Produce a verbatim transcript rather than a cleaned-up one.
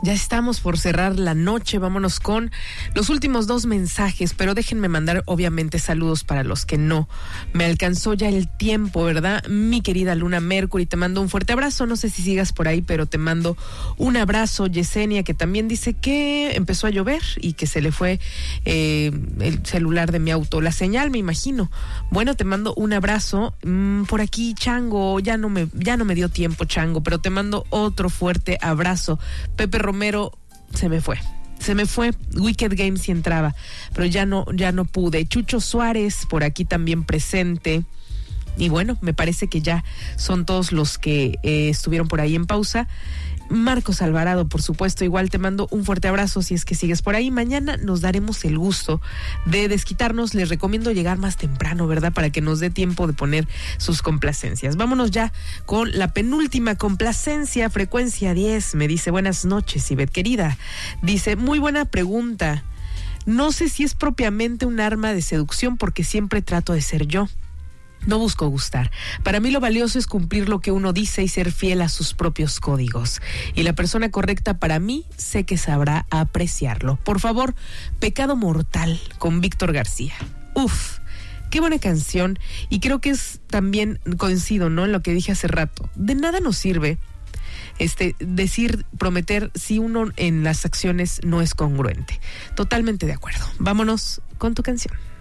Ya estamos por cerrar la noche, vámonos con los últimos dos mensajes, pero déjenme mandar obviamente saludos para los que no. Me alcanzó ya el tiempo, ¿verdad? Mi querida Luna Mercury, te mando un fuerte abrazo, no sé si sigas por ahí, pero te mando un abrazo. Yesenia, que también dice que empezó a llover y que se le fue eh, el celular de mi auto, la señal, me imagino. Bueno, te mando un abrazo. Mm, por aquí, Chango, ya no me, ya no me dio tiempo, Chango, pero te mando otro fuerte abrazo. Pepe Romero, se me fue. Se me fue, Wicked Games sí entraba, pero ya no, ya no pude. Chucho Suárez, por aquí también presente. Y bueno, me parece que ya son todos los que eh, estuvieron por ahí en pausa. Marcos Alvarado, por supuesto, igual te mando un fuerte abrazo si es que sigues por ahí. Mañana nos daremos el gusto de desquitarnos. Les recomiendo llegar más temprano, ¿verdad? Para que nos dé tiempo de poner sus complacencias. Vámonos ya con la penúltima complacencia, frecuencia diez. Me dice, buenas noches, Ivette querida. Dice, muy buena pregunta. No sé si es propiamente un arma de seducción porque siempre trato de ser yo. No busco gustar. Para mí lo valioso es cumplir lo que uno dice y ser fiel a sus propios códigos. Y la persona correcta para mí sé que sabrá apreciarlo. Por favor, Pecado Mortal con Víctor García. Uf, qué buena canción. Y creo que es también, coincido, ¿no? En lo que dije hace rato. De nada nos sirve este decir, prometer si uno en las acciones no es congruente. Totalmente de acuerdo. Vámonos con tu canción.